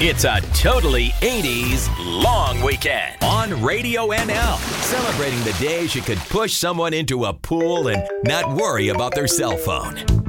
It's a totally 80s long weekend on Radio NL. Celebrating the days you could push someone into a pool and not worry about their cell phone.